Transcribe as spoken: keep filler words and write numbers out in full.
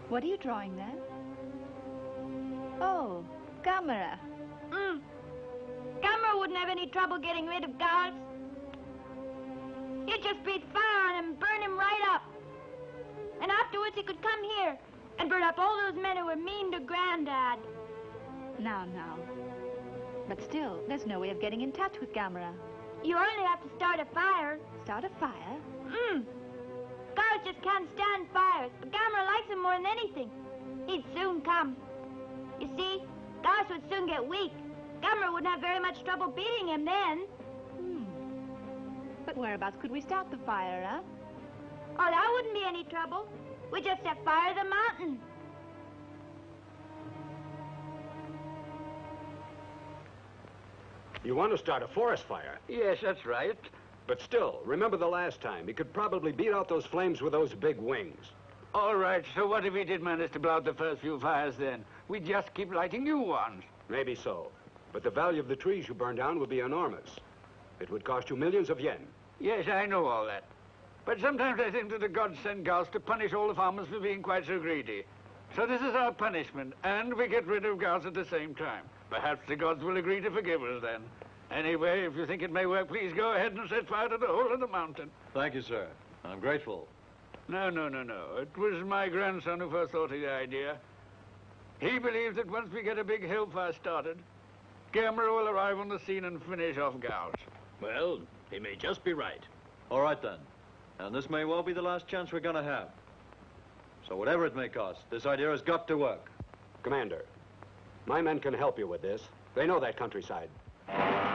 What are you drawing there? Oh, Gamera. Mm. Gamera wouldn't have any trouble getting rid of guards. He'd just breathe fire on him and burn him right up. And afterwards he could come here and burn up all those men who were mean to Grandad. Now, now. But still, there's no way of getting in touch with Gamera. You only have to start a fire. Start a fire? Mm. Guards just can't stand fires, but Gamera likes them more than anything. He'd soon come. You see, guards would soon get weak. Gamera wouldn't have very much trouble beating him then. Hmm. But whereabouts could we start the fire, huh? Oh, that wouldn't be any trouble. We just set fire to the mountain. You want to start a forest fire? Yes, that's right. But still, remember the last time. He could probably beat out those flames with those big wings. All right, so what if we did manage to blow out the first few fires then? We just keep lighting new ones. Maybe so. But the value of the trees you burn down would be enormous. It would cost you millions of yen. Yes, I know all that. But sometimes I think that the gods send gals to punish all the farmers for being quite so greedy. So this is our punishment, and we get rid of gals at the same time. Perhaps the gods will agree to forgive us then. Anyway, if you think it may work, please go ahead and set fire to the whole of the mountain. Thank you, sir. I'm grateful. No, no, no, no. It was my grandson who first thought of the idea. He believes that once we get a big hellfire started, Gamera will arrive on the scene and finish off gals. Well, he may just be right. All right, then. And this may well be the last chance we're going to have. So whatever it may cost, this idea has got to work. Commander, my men can help you with this. They know that countryside.